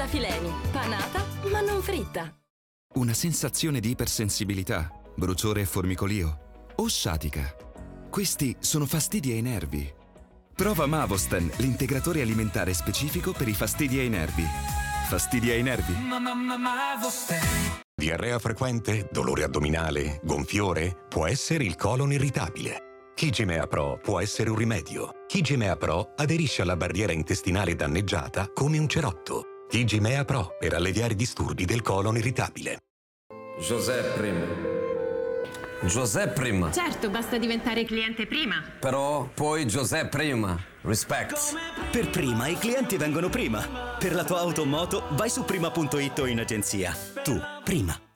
La Fileni, panata ma non fritta. Una sensazione di ipersensibilità, bruciore e formicolio o sciatica. Questi sono fastidi ai nervi. Prova Mavosten, l'integratore alimentare specifico per i fastidi ai nervi. Fastidi ai nervi? Diarrea frequente, dolore addominale, gonfiore? Può essere il colon irritabile. Kigimea Pro può essere un rimedio. Kigimea Pro aderisce alla barriera intestinale danneggiata come un cerotto. Kigimea Pro per alleviare i disturbi del colon irritabile. José Prima. Certo, basta diventare cliente prima. Però poi José Prima. Respect. Per prima i clienti vengono prima. Per la tua auto o moto vai su prima.it o in agenzia. Tu, prima.